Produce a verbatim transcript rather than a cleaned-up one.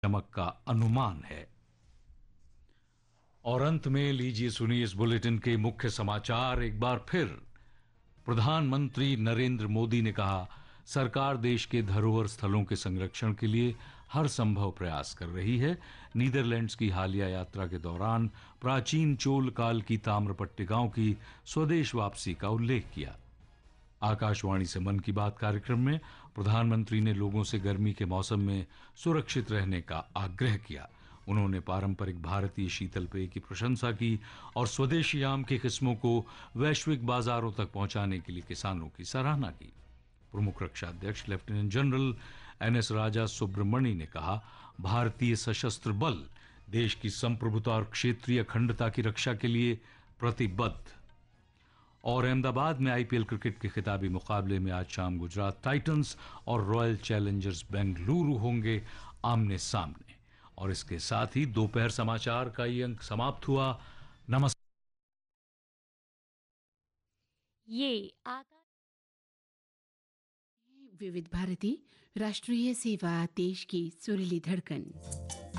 चमक का अनुमान है। और अंत में लीजिए सुनिए इस बुलेटिन के मुख्य समाचार एक बार फिर। प्रधानमंत्री नरेंद्र मोदी ने कहा, सरकार देश के धरोहर स्थलों के संरक्षण के लिए हर संभव प्रयास कर रही है। नीदरलैंड्स की हालिया यात्रा के दौरान प्राचीन चोल काल की ताम्र पट्टिकाओं की स्वदेश वापसी का उल्लेख किया। आकाशवाणी से मन की बात कार्यक्रम में प्रधानमंत्री ने लोगों से गर्मी के मौसम में सुरक्षित रहने का आग्रह किया। उन्होंने पारंपरिक भारतीय शीतल पेय की प्रशंसा की और स्वदेशी आम की किस्मों को वैश्विक बाजारों तक पहुंचाने के लिए किसानों की सराहना की। प्रमुख रक्षा अध्यक्ष लेफ्टिनेंट जनरल एन एस राजा सुब्रमणी ने कहा, भारतीय सशस्त्र बल देश की संप्रभुता और क्षेत्रीय अखंडता की रक्षा के लिए प्रतिबद्ध। और अहमदाबाद में आईपीएल क्रिकेट के खिताबी मुकाबले में आज शाम गुजरात टाइटंस और रॉयल चैलेंजर्स बेंगलुरु होंगे आमने सामने। और इसके साथ ही दोपहर समाचार का ये अंक समाप्त हुआ। नमस्कार। ये आका विविध भारती राष्ट्रीय सेवा, देश की सुरीली धड़कन।